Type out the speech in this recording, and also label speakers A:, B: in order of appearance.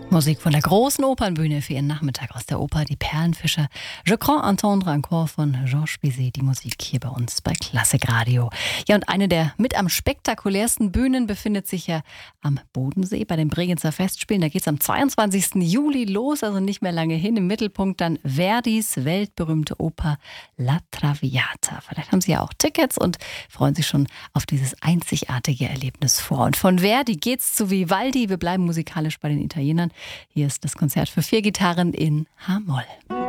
A: Musik von der großen Opernbühne für Ihren Nachmittag aus der Oper Die Perlenfischer. Je crois entendre un chor von Georges Bizet, die Musik hier bei uns bei Klassik Radio. Ja, und eine der mit am spektakulärsten Bühnen befindet sich ja am Bodensee bei den Bregenzer Festspielen. Da geht es am 22. Juli los, also nicht mehr lange hin. Im Mittelpunkt dann Verdis weltberühmte Oper La Traviata. Vielleicht haben Sie ja auch Tickets und freuen sich schon auf dieses einzigartige Erlebnis vor. Und von Verdi geht's zu Vivaldi. Wir bleiben musikalisch bei den Italienern. Hier ist das Konzert für 4 Gitarren in H-Moll.